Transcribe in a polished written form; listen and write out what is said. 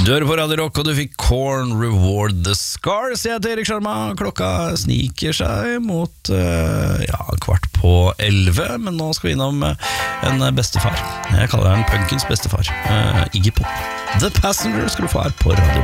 Du hører på Radio Rock, og du fikk Korn, Reward the Scars. Jeg heter Erik Sjarma. Klokka sniker seg mot 11:15, men nå skal vi innom en bestefar. Jeg kaller han punkens bestefar, Iggy Pop. The Passenger skal du få her på Radio Rock.